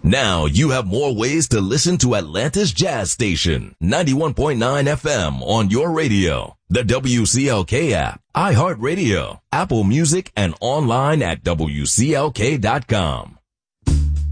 Now you have more ways to listen to Atlanta's Jazz Station, 91.9 FM on your radio, the WCLK app, iHeartRadio, Apple Music, and online at WCLK.com.